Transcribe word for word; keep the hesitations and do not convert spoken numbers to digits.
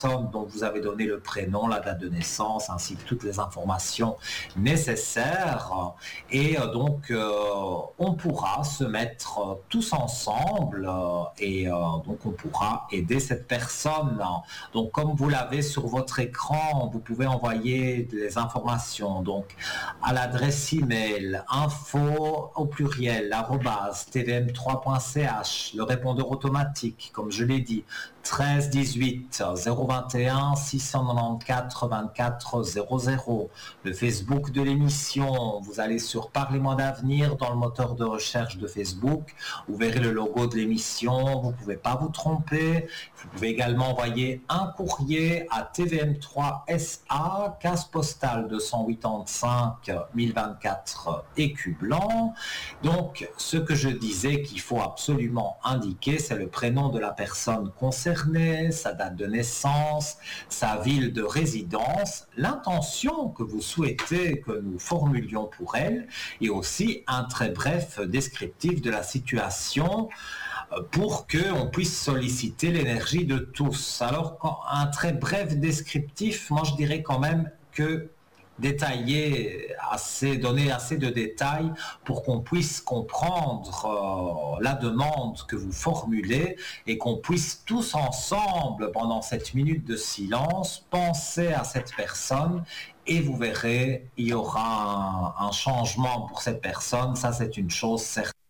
dont vous avez donné le prénom, la date de naissance, ainsi que toutes les informations nécessaires. Et euh, donc, euh, on pourra se mettre euh, tous ensemble euh, et euh, donc on pourra aider cette personne. Donc, comme vous l'avez sur votre écran, vous pouvez envoyer des informations donc à l'adresse email info au pluriel arobase t v m trois point c h, le répondeur automatique, comme je l'ai dit, treize dix-huit zéro vingt et un six cent quatre-vingt-quatorze vingt-quatre zéro zéro. Le Facebook de l'émission, vous allez sur Parlez-moi d'avenir dans le moteur de recherche de Facebook, vous verrez le logo de l'émission, vous ne pouvez pas vous tromper. Vous pouvez également envoyer un courrier à T V M trois S A, case postale deux cent quatre-vingt-cinq mille vingt-quatre Écu Blanc. Donc, ce que je disais qu'il faut absolument indiquer, c'est le prénom de la personne concernée, sa date de naissance, sa ville de résidence, l'intention que vous souhaitez que nous formulions pour elle, et aussi un très bref descriptif de la situation pour qu'on puisse solliciter l'énergie de tous. Alors, un très bref descriptif, moi je dirais quand même que détailler assez, donner assez de détails pour qu'on puisse comprendre euh, la demande que vous formulez et qu'on puisse tous ensemble, pendant cette minute de silence, penser à cette personne et vous verrez, il y aura un, un changement pour cette personne, ça c'est une chose certaine.